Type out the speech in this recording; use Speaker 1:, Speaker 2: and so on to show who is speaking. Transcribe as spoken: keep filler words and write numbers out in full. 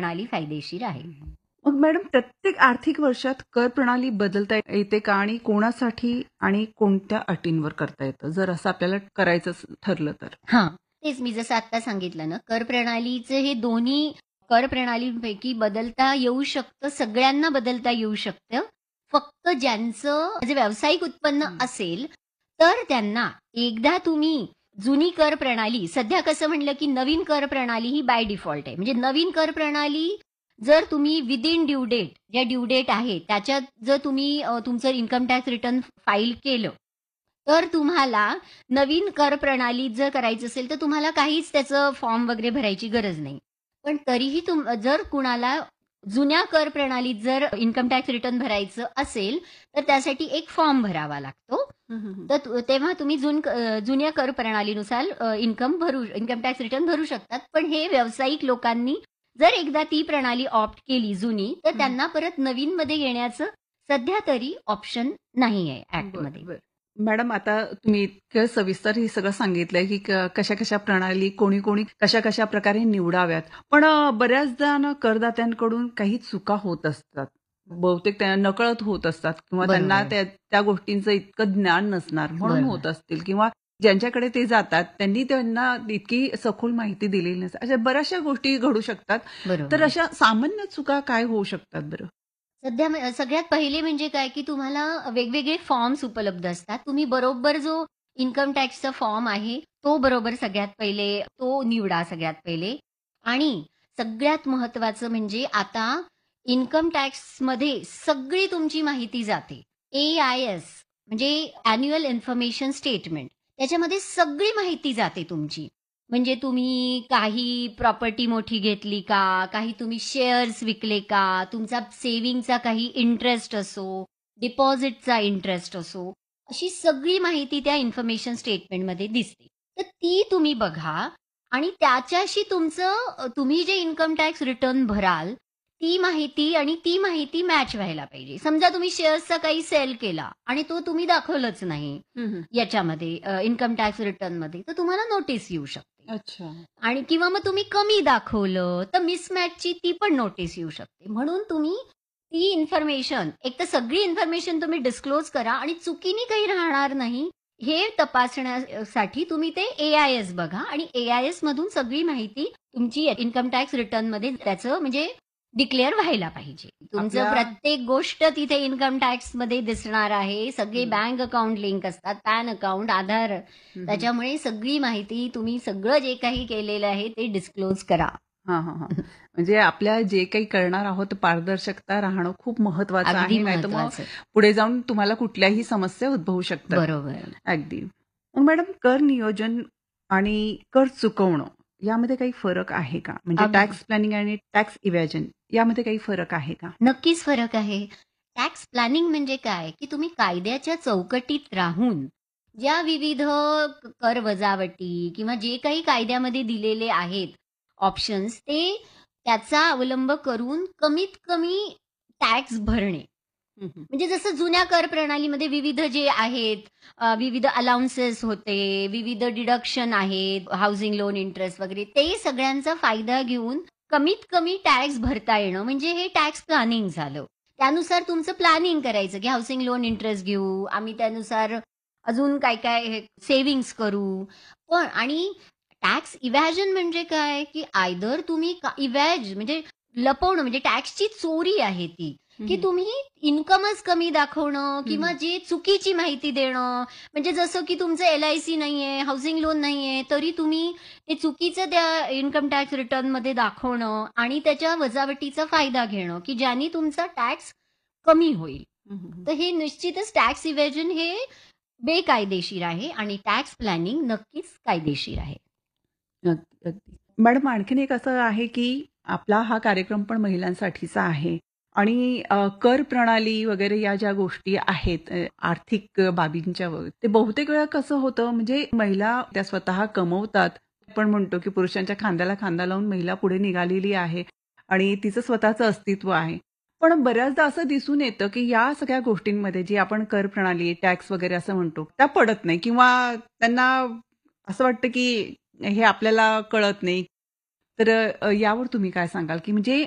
Speaker 1: प्रणाली फायदेशीर आहे.
Speaker 2: मग मॅडम प्रत्येक आर्थिक वर्षात कर प्रणाली बदलता येते का आणि कोणासाठी आणि कोणत्या अटींवर करता येतं जर असं आपल्याला करायचं ठरलं तर?
Speaker 1: हां, तेच मी जसं आता सांगितलं ना, कर प्रणालीचे हे दोन्ही कर प्रणालींपैकी बदलता येऊ शकतं, सगळ्यांना बदलता येऊ शकतं. फक्त ज्यांचं जे व्यावसायिक उत्पन्न
Speaker 2: हं.
Speaker 1: असेल, तर त्यांना एकदा तुम्ही जुनी कर प्रणाली सध्या कसं म्हणलं, की नवीन कर प्रणाली ही बाय डिफॉल्ट आहे. म्हणजे नवीन कर प्रणाली जर तुम्ही विदिन ड्यू डेट, ज्या ड्यू डेट आहे त्याच्यात जर तुम्ही अ, तुमचं इन्कम टॅक्स रिटर्न फाईल केलं, तर तुम्हाला नवीन कर प्रणाली जर करायचं असेल, तर तुम्हाला काहीच त्याचं फॉर्म वगैरे भरायची गरज नाही. पण तरीही तुम जर कुणाला जुन्या कर प्रणालीत जर इन्कम टॅक्स रिटर्न भरायचं असेल, तर त्यासाठी एक फॉर्म भरावा लागतो.
Speaker 2: हं, हं, हं.
Speaker 1: तर तु- तेव्हा तुम्ही जुन अ, जुन्या कर प्रणालीनुसार अ, इन्कम भरू इन्कम टॅक्स रिटर्न भरू शकतात. पण हे व्यावसायिक लोकांनी जर एकदा ती प्रणाली ऑप्ट केली जुनी, तर
Speaker 2: हं.
Speaker 1: त्यांना परत नवीनमध्ये येण्याचं सध्या तरी ऑप्शन नाही आहे
Speaker 2: बरं,
Speaker 1: ऍक्टमध्ये.
Speaker 2: बरं. मॅडम आता तुम्ही इतकं सविस्तर हे सगळं सांगितलंय की क- कशा कशा प्रणाली कोणी कोणी कशा कशा प्रकारे निवडाव्यात पण अ, बऱ्याचदा ना करदात्यांकडून काही चुका होत असतात बहुतेक त्या नकळत होत असतात किंवा त्यांना
Speaker 1: बरोबर,
Speaker 2: त्या त्या गोष्टींचं इतकं ज्ञान नसणार म्हणून
Speaker 1: बरोबर.
Speaker 2: होत असतील किंवा ज्यांच्याकडे ते जातात त्यांनी त्यांना इतकी सखोल माहिती दिलेली नसते अशा बऱ्याचशा गोष्टी घडू शकतात तर
Speaker 1: बरोबर.
Speaker 2: अशा सामान्य चुका काय होऊ शकतात बरं?
Speaker 1: सध्या म- सगळ्यात पहिले म्हणजे काय, की तुम्हाला वेगवेगळे फॉर्म्स उपलब्ध असतात. तुम्ही बरोबर जो इन्कम टॅक्सचा फॉर्म आहे, तो बरोबर सगळ्यात पहिले तो निवडा सगळ्यात पहिले. आणि सगळ्यात महत्त्वाचं म्हणजे आता इन्कम टॅक्समध्ये सगळी तुमची माहिती जाते. ए-आय-एस म्हणजे अॅन्युअल इन्फॉर्मेशन स्टेटमेंट. त्याच्यामध्ये सगळी माहिती जाते तुमची. म्हणजे तुम्ही काही प्रॉपर्टी मोठी घेतली का? काही तुम्ही शेअर्स विकले का? तुमचा सेव्हिंगचा काही इंटरेस्ट असो, डिपॉझिटचा इंटरेस्ट असो, अशी सगळी माहिती त्या इन्फॉर्मेशन स्टेटमेंटमध्ये दिसते. तर ती तुम्ही बघा आणि त्याच्याशी तुमचं अ, तुम्ही जे इन्कम टॅक्स रिटर्न भराल, ती माहिती आणि ती माहिती मॅच व्हायला पाहिजे. समजा तुम्ही शेअर्सचा काही सेल केला आणि तो तुम्ही दाखवलंच नाही
Speaker 2: हं, हं.
Speaker 1: याच्यामध्ये इन्कम टॅक्स रिटर्नमध्ये, तर तुम्हाला नोटीस येऊ शकते.
Speaker 2: अच्छा.
Speaker 1: आणि किंवा मग तुम्ही कमी दाखवलं, तर मिसमॅचची ती पण नोटीस येऊ शकते. म्हणून तुम्ही ती इन्फॉर्मेशन एक तर सगळी इन्फॉर्मेशन तुम्ही डिस्क्लोज करा आणि चुकीने काही राहणार नाही, हे तपासण्यासाठी तुम्ही ते ए-आय-एस बघा आणि ए-आय-एस मधून सगळी माहिती तुमची इन्कम टॅक्स रिटर्नमध्ये त्याचं म्हणजे डिक्लेअर व्हायला पाहिजे. तुमचं
Speaker 2: आपल्या
Speaker 1: प्रत्येक गोष्ट तिथे इन्कम टॅक्समध्ये दिसणार आहे. सगळे
Speaker 2: हं,
Speaker 1: बँक अकाउंट लिंक असतात, पॅन अकाउंट, आधार.
Speaker 2: हं, हं.
Speaker 1: त्याच्यामुळे सगळी माहिती तुम्ही सगळं जे काही केलेलं आहे ते डिस्क्लोज करा.
Speaker 2: हां, हां, हां. म्हणजे आपल्या जे काही करणार आहोत पारदर्शकता राहणं खूप महत्वाचं
Speaker 1: अगदी
Speaker 2: आहे. नाहीतर मग
Speaker 1: महत्वाचं.
Speaker 2: पुढे जाऊन तुम्हाला कुठल्याही समस्या उद्भवू शकतात.
Speaker 1: बरोबर.
Speaker 2: अगदी. मग मॅडम कर नियोजन आणि कर चुकवणं यामध्ये काही फरक आहे का? म्हणजे
Speaker 1: अगदी.
Speaker 2: टॅक्स प्लॅनिंग आणि टॅक्स इव्हॅजन यामध्ये काही फरक आहे का?
Speaker 1: नक्कीच फरक आहे. टॅक्स प्लॅनिंग म्हणजे काय, की तुम्ही कायद्याच्या चौकटीत राहून ज्या विविध क कर वजावटी किंवा जे काही कायद्यामध्ये दिलेले आहेत ऑप्शन्स, ते त्याचा अवलंब करून कमीत कमी टॅक्स भरणे.
Speaker 2: हं, हं.
Speaker 1: म्हणजे जसं जुन्या कर प्रणालीमध्ये विविध जे आहेत, अ, विविध अलाउन्सेस होते, विविध डिडक्शन आहेत, हाउसिंग लोन इंटरेस्ट वगैरे, ते सगळ्यांचा फायदा घेऊन कमीत कमी टॅक्स भरता येणं, म्हणजे हे टॅक्स प्लॅनिंग झालं. त्यानुसार तुमचं प्लॅनिंग करायचं, की हाउसिंग लोन इंटरेस्ट घेऊ, आम्ही त्यानुसार अजून काय-काय हे सेव्हिंग्ज करू. पण आणि टॅक्स इव्हॅजन म्हणजे काय, की आयदर तुम्ही इव्हॅज म्हणजे लपवणं म्हणजे टॅक्सची चोरी आहे ती,
Speaker 2: हं,
Speaker 1: की
Speaker 2: हं.
Speaker 1: तुम्ही इन्कमच कमी दाखवणं
Speaker 2: हं,
Speaker 1: किंवा
Speaker 2: हं.
Speaker 1: जे चुकीची माहिती देणं. म्हणजे जसं की तुमचं एल-आय-सी नाहीये, हाउसिंग लोन नाहीये, तरी तुम्ही ते चुकीचं त्या इन्कम टॅक्स रिटर्नमध्ये दाखवणं आणि त्याच्या वजावटीचा फायदा घेणं, की ज्याने तुमचा टॅक्स कमी होईल.
Speaker 2: हं, हं, हं.
Speaker 1: तर हे निश्चितच टॅक्स इव्हॅजन हे बेकायदेशीर आहे आणि टॅक्स प्लॅनिंग नक्कीच कायदेशीर आहे.
Speaker 2: अगदी, अगदी. मॅडम आणखीन एक असं आहे की आपला हा कार्यक्रम पण महिलांसाठीचा आहे आणि अ, कर प्रणाली वगैरे या ज्या गोष्टी आहेत अ, आर्थिक बाबींच्या व- ते बहुतेक वेळा कसं होतं म्हणजे महिला त्या स्वतः कमवतात आपण म्हणतो की पुरुषांच्या खांद्याला खांदा लावून महिला पुढे निघालेली आहे आणि तिचं स्वतःचं अस्तित्व आहे पण बऱ्याचदा असं दिसून येतं की या सगळ्या गोष्टींमध्ये जी आपण कर प्रणाली टॅक्स वगैरे असं म्हणतो त्या पडत नाही किंवा त्यांना असं वाटतं की हे आपल्याला कळत नाही. तर अ, यावर तुम्ही काय सांगाल, की म्हणजे